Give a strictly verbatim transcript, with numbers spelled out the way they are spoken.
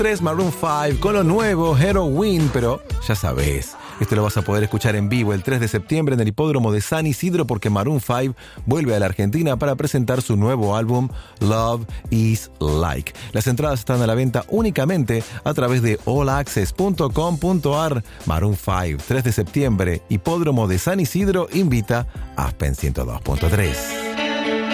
tres Maroon cinco con lo nuevo Heroin, pero ya sabes, esto lo vas a poder escuchar en vivo el tres de septiembre en el hipódromo de San Isidro porque Maroon cinco vuelve a la Argentina para presentar su nuevo álbum Love is Like. Las entradas están a la venta únicamente a través de all access punto com punto a r. Maroon cinco, tres de septiembre, hipódromo de San Isidro, invita a Aspen ciento dos punto tres.